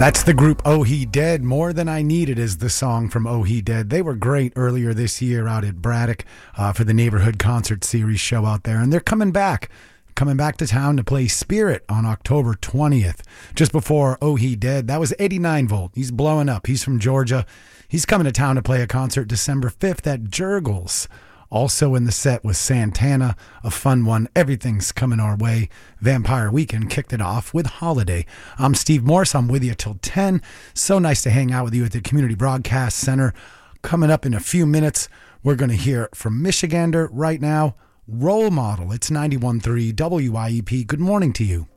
That's the group Oh He Dead. More Than I Needed is the song from Oh He Dead. They were great earlier this year out at Braddock for the Neighborhood Concert Series show out there. And they're coming back to town to play Spirit on October 20th. Just before Oh He Dead, that was 89 Volt. He's blowing up. He's from Georgia. He's coming to town to play a concert December 5th at Jurgles. Also in the set was Santana, a fun one. Everything's coming our way. Vampire Weekend kicked it off with Holiday. I'm Steve Morse. I'm with you till 10. So nice to hang out with you at the Community Broadcast Center. Coming up in a few minutes, we're going to hear from Michigander right now. Role Model. It's 91.3 WIEP. Good morning to you.